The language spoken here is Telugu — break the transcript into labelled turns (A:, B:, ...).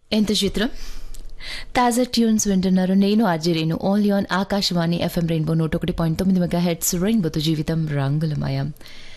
A: ఎంత చిత్రం తాజా ట్యూన్స్ వింటున్నారు. నేను RJ Renu only on Akashvani FM rainbow 101.9 megahertz రెయిన్బోతో జీవితం రంగులమయం.